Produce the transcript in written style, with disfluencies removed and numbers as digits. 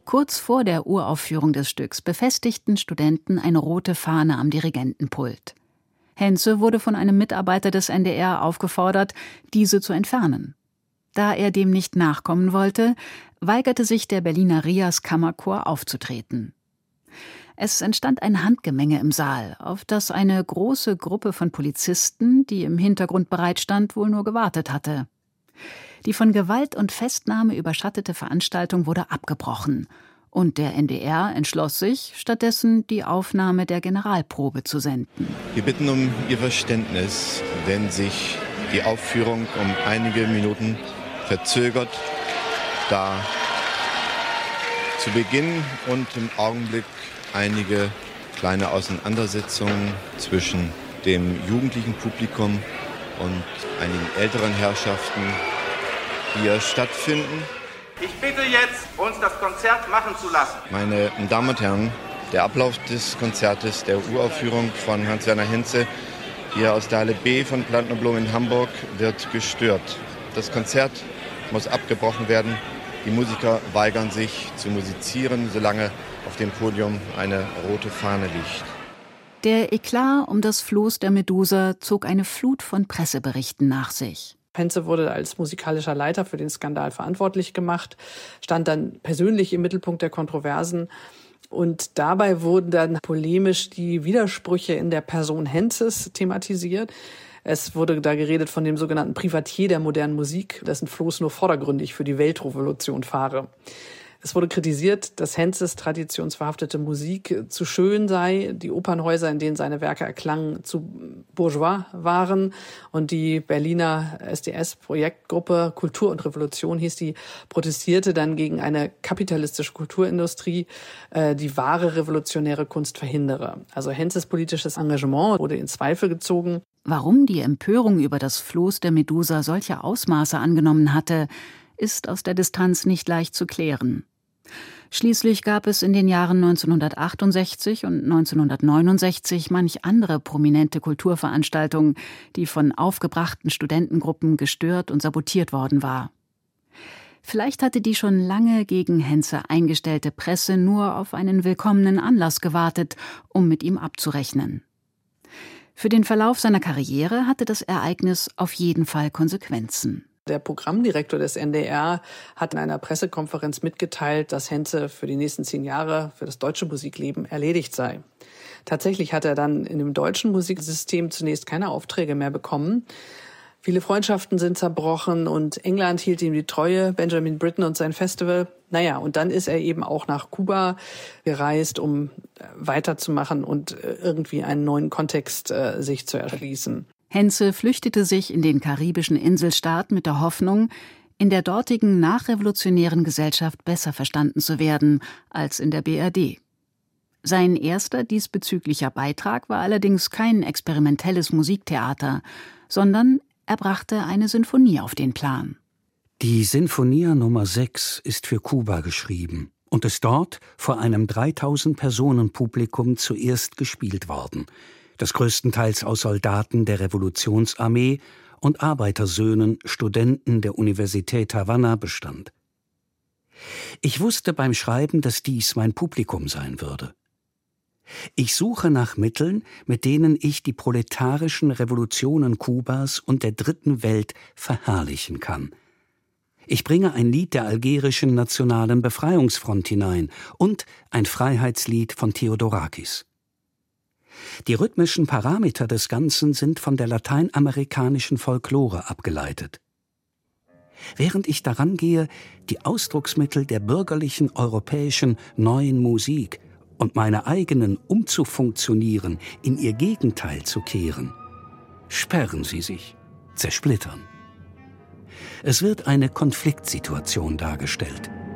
Kurz vor der Uraufführung des Stücks befestigten Studenten eine rote Fahne am Dirigentenpult. Henze wurde von einem Mitarbeiter des NDR aufgefordert, diese zu entfernen. Da er dem nicht nachkommen wollte, weigerte sich der Berliner Rias Kammerchor aufzutreten. Es entstand ein Handgemenge im Saal, auf das eine große Gruppe von Polizisten, die im Hintergrund bereitstand, wohl nur gewartet hatte. Die von Gewalt und Festnahme überschattete Veranstaltung wurde abgebrochen und der NDR entschloss sich, stattdessen die Aufnahme der Generalprobe zu senden. Wir bitten um Ihr Verständnis, wenn sich die Aufführung um einige Minuten verzögert, da zu Beginn und im Augenblick einige kleine Auseinandersetzungen zwischen dem jugendlichen Publikum und einigen älteren Herrschaften hier stattfinden. Ich bitte jetzt, uns das Konzert machen zu lassen. Meine Damen und Herren, der Ablauf des Konzertes, der Uraufführung von Hans-Werner Henze hier aus der Halle B von Plantner Blom in Hamburg wird gestört. Das Konzert muss abgebrochen werden. Die Musiker weigern sich zu musizieren, solange auf dem Podium eine rote Fahne liegt. Der Eklat um das Floß der Medusa zog eine Flut von Presseberichten nach sich. Henze wurde als musikalischer Leiter für den Skandal verantwortlich gemacht, stand dann persönlich im Mittelpunkt der Kontroversen. Und dabei wurden dann polemisch die Widersprüche in der Person Henzes thematisiert. Es wurde da geredet von dem sogenannten Privatier der modernen Musik, dessen Floß nur vordergründig für die Weltrevolution fahre. Es wurde kritisiert, dass Henzes traditionsverhaftete Musik zu schön sei, die Opernhäuser, in denen seine Werke erklangen, zu bourgeois waren und die Berliner SDS-Projektgruppe Kultur und Revolution hieß die, protestierte dann gegen eine kapitalistische Kulturindustrie, die wahre revolutionäre Kunst verhindere. Also Henzes politisches Engagement wurde in Zweifel gezogen. Warum die Empörung über das Floß der Medusa solche Ausmaße angenommen hatte, ist aus der Distanz nicht leicht zu klären. Schließlich gab es in den Jahren 1968 und 1969 manch andere prominente Kulturveranstaltungen, die von aufgebrachten Studentengruppen gestört und sabotiert worden war. Vielleicht hatte die schon lange gegen Henze eingestellte Presse nur auf einen willkommenen Anlass gewartet, um mit ihm abzurechnen. Für den Verlauf seiner Karriere hatte das Ereignis auf jeden Fall Konsequenzen. Der Programmdirektor des NDR hat in einer Pressekonferenz mitgeteilt, dass Henze für die nächsten 10 Jahre für das deutsche Musikleben erledigt sei. Tatsächlich hat er dann in dem deutschen Musiksystem zunächst keine Aufträge mehr bekommen. Viele Freundschaften sind zerbrochen und England hielt ihm die Treue, Benjamin Britten und sein Festival. Naja, und dann ist er eben auch nach Kuba gereist, um weiterzumachen und irgendwie einen neuen Kontext sich zu erschließen. Henze flüchtete sich in den karibischen Inselstaat mit der Hoffnung, in der dortigen nachrevolutionären Gesellschaft besser verstanden zu werden als in der BRD. Sein erster diesbezüglicher Beitrag war allerdings kein experimentelles Musiktheater, sondern er brachte eine Sinfonie auf den Plan. Die Sinfonia Nummer 6 ist für Kuba geschrieben und ist dort vor einem 3000-Personen-Publikum zuerst gespielt worden, das größtenteils aus Soldaten der Revolutionsarmee und Arbeitersöhnen, Studenten der Universität Havanna bestand. Ich wusste beim Schreiben, dass dies mein Publikum sein würde. Ich suche nach Mitteln, mit denen ich die proletarischen Revolutionen Kubas und der Dritten Welt verherrlichen kann. Ich bringe ein Lied der algerischen Nationalen Befreiungsfront hinein und ein Freiheitslied von Theodorakis. Die rhythmischen Parameter des Ganzen sind von der lateinamerikanischen Folklore abgeleitet. Während ich daran gehe, die Ausdrucksmittel der bürgerlichen europäischen neuen Musik und meine eigenen umzufunktionieren, in ihr Gegenteil zu kehren, sperren sie sich, zersplittern. Es wird eine Konfliktsituation dargestellt.